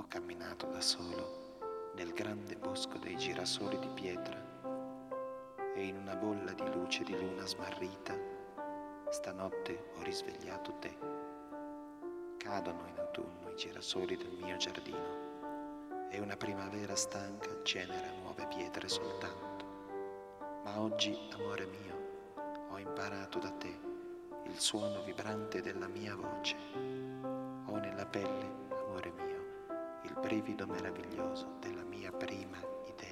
camminato da solo nel grande bosco dei girasoli di pietra e in una bolla di luce di luna smarrita stanotte ho risvegliato te. Cadono in autunno i girasoli del mio giardino e una primavera stanca genera nuove pietre soltanto. Ma oggi, amore mio, ho imparato da te il suono vibrante della mia voce. Ho nella pelle, amore mio, il brivido meraviglioso della mia prima